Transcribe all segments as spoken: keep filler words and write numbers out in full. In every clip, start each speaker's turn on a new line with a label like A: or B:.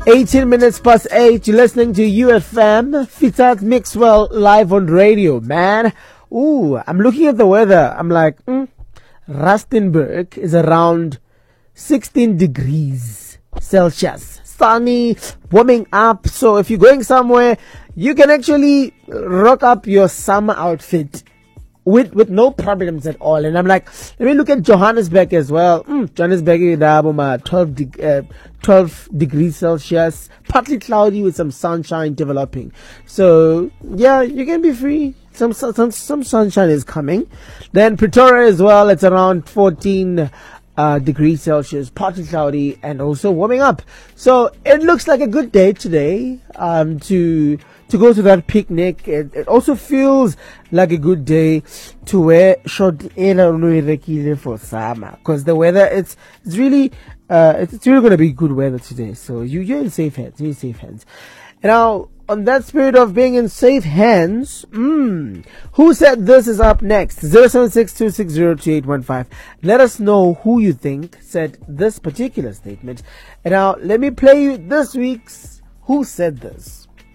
A: eighteen minutes past eight, you're listening to U F M, Fitat Mixwell live on radio, man. Ooh, I'm looking at the weather. I'm like, mm, Rustenburg is around sixteen degrees Celsius. Sunny, warming up. So if you're going somewhere, you can actually rock up your summer outfit with with no problems at all. And I'm like, let me look at Johannesburg as well. Mm, Johannesburg is about twelve, de- uh, twelve degrees Celsius, partly cloudy with some sunshine developing. So yeah, you can be free. Some some some sunshine is coming. Then Pretoria as well. It's around fourteen uh, degrees Celsius, partly cloudy, and also warming up. So it looks like a good day today. Um, to to go to that picnic. It, it also feels like a good day to wear short for summer, because the weather it's it's really uh it's, it's really going to be good weather today. So you you're in safe hands. You're in safe hands. Now, on that spirit of being in safe hands, mm, Who Said This is up next. zero seven six two six zero two eight one five. Let us know who you think said this particular statement. And now let me play you this week's Who Said This.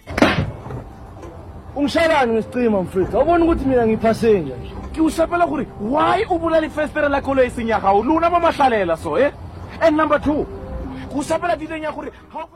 B: Ungishayani ngisicima mfethu awubona ukuthi mina ngiphase nje ngiushapela kuri why ubulala ifestera lakho lesinyaka uluna mamahlalela so eh and number two kushapela dilenya kuri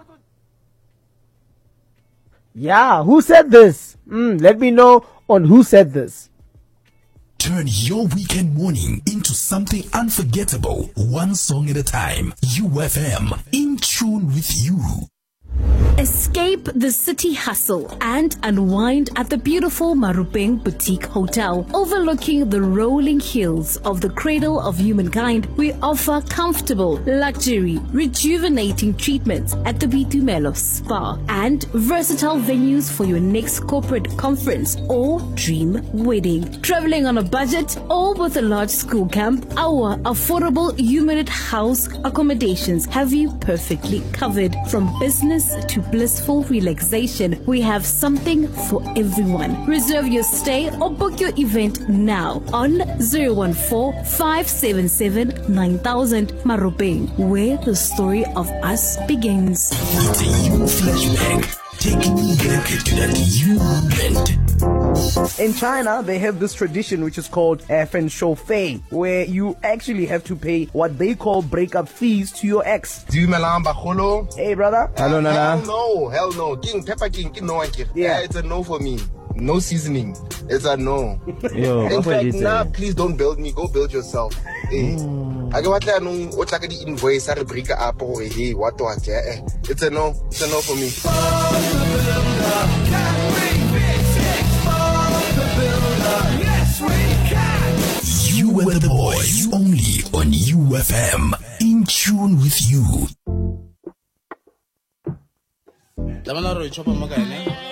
A: Yeah, who said this? Mm, let me know on Who Said This.
C: Turn your weekend morning into something unforgettable, one song at a time. U F M, in tune with you.
D: Escape the city hustle and unwind at the beautiful Marupeng Boutique Hotel. Overlooking the rolling hills of the cradle of humankind, we offer comfortable, luxury, rejuvenating treatments at the Bitumelo Spa and versatile venues for your next corporate conference or dream wedding. Traveling on a budget or with a large school camp, our affordable Humanit House accommodations have you perfectly covered. From business to blissful relaxation, we have something for everyone. Reserve your stay or book your event now on zero one four, five seven seven, nine thousand Marupeng, where the story of us begins.
C: It's a you flashback, taking you back to that you moment.
E: In China, they have this tradition which is called uh, Fen Shou Fei, where you actually have to pay what they call breakup fees to your ex.
F: Do you malamba kholo?
E: Hey, brother.
F: Hello, Nana. Hell no, hell no. King pepper king, king no one king. Yeah, it's a no for me. No seasoning. It's a no. Yo, in fact, nah, please don't build me. Go build yourself. Hey. I go watla nung otlaka di invoice sa break up or hey, what what eh. It's a no. It's a no for me.
C: You were the boys, only on U F M, in tune with you.